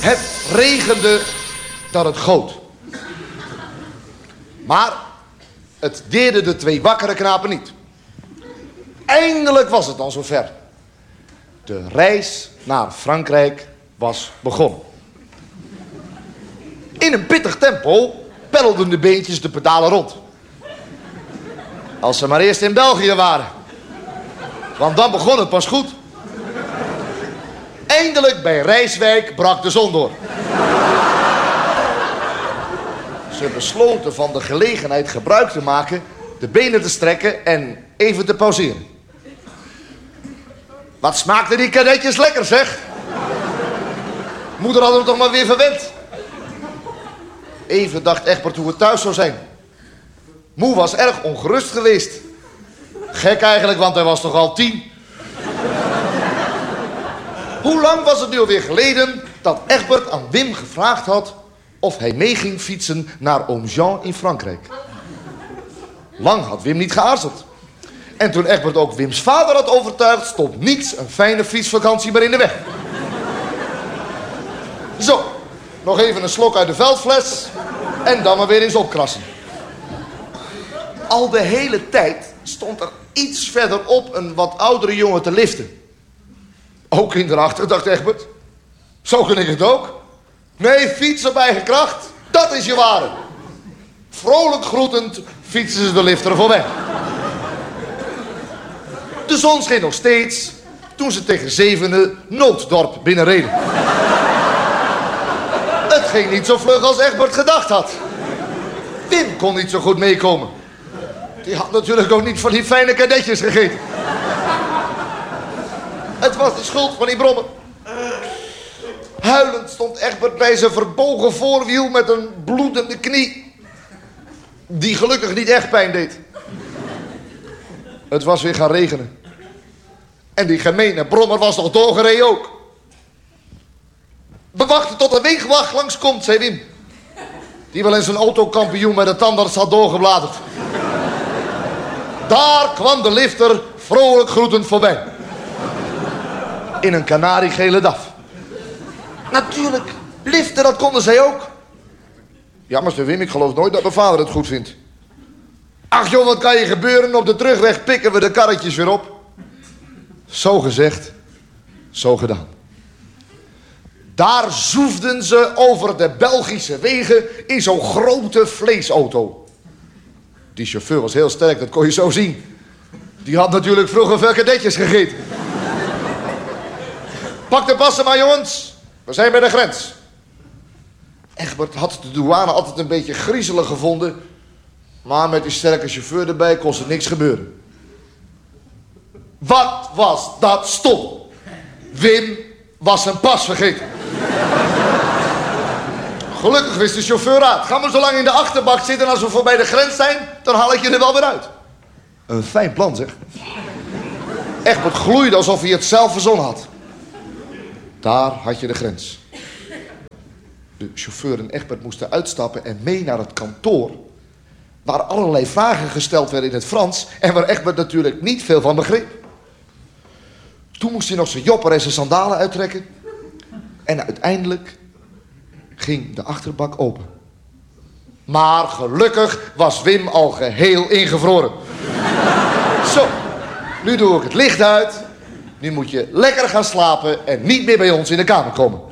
Het regende dat het goot. Maar het deerde de 2 wakkere knapen niet. Eindelijk was het dan zover. De reis naar Frankrijk was begonnen. In een pittig tempo peddelden de beentjes de pedalen rond. Als ze maar eerst in België waren. Want dan begon het pas goed. Eindelijk bij Rijswijk brak de zon door. Ze besloten van de gelegenheid gebruik te maken, de benen te strekken en even te pauzeren. Wat smaakten die kadetjes lekker, zeg. Moeder had hem toch maar weer verwend. Even dacht Egbert hoe het thuis zou zijn. Moe was erg ongerust geweest. Gek eigenlijk, want hij was toch al 10. Hoe lang was het nu alweer geleden dat Egbert aan Wim gevraagd had of hij mee ging fietsen naar oom Jean in Frankrijk? Lang had Wim niet geaarzeld. En toen Egbert ook Wims vader had overtuigd, stond niets een fijne fietsvakantie meer in de weg. Zo, nog even een slok uit de veldfles en dan maar weer eens opkrassen. Al de hele tijd stond er iets verderop een wat oudere jongen te liften. Ook in daarachter, dacht Egbert. Zo kan ik het ook. Nee, fiets op eigen kracht, dat is je ware. Vrolijk groetend fietsen ze de lifter voorbij. De zon scheen nog steeds toen ze tegen 7 Nooddorp binnenreden. Het ging niet zo vlug als Egbert gedacht had. Wim kon niet zo goed meekomen. Die had natuurlijk ook niet van die fijne kadetjes gegeten. Het was de schuld van die brommer. Huilend stond Egbert bij zijn verbogen voorwiel met een bloedende knie. Die gelukkig niet echt pijn deed. Het was weer gaan regenen. En die gemene brommer was nog doorgereden ook. We wachten tot de wegenwacht langskomt, zei Wim. Die wel eens een autokampioen met de tandarts had doorgebladerd. Daar kwam de lifter vrolijk groetend voorbij. In een kanariegele DAF. Natuurlijk, liften, dat konden zij ook. Ja, maar Wim, ik geloof nooit dat mijn vader het goed vindt. Ach joh, wat kan je gebeuren? Op de terugweg pikken we de karretjes weer op. Zo gezegd, zo gedaan. Daar zoefden ze over de Belgische wegen in zo'n grote vleesauto. Die chauffeur was heel sterk, dat kon je zo zien. Die had natuurlijk vroeger veel kadetjes gegeten. Pak de passen maar, jongens. We zijn bij de grens. Egbert had de douane altijd een beetje griezelig gevonden. Maar met die sterke chauffeur erbij kon er niks gebeuren. Wat was dat stom? Wim was zijn pas vergeten. Gelukkig wist de chauffeur uit. Ga maar zo lang in de achterbak zitten en als we voorbij de grens zijn, dan haal ik je er wel weer uit. Een fijn plan, zeg. Egbert gloeide alsof hij het zelf verzonnen had. Daar had je de grens. De chauffeur en Egbert moesten uitstappen en mee naar het kantoor, waar allerlei vragen gesteld werden in het Frans en waar Egbert natuurlijk niet veel van begreep. Toen moest hij nog zijn jopper en zijn sandalen uittrekken. En uiteindelijk ging de achterbak open. Maar gelukkig was Wim al geheel ingevroren. Zo, nu doe ik het licht uit. Nu moet je lekker gaan slapen en niet meer bij ons in de kamer komen.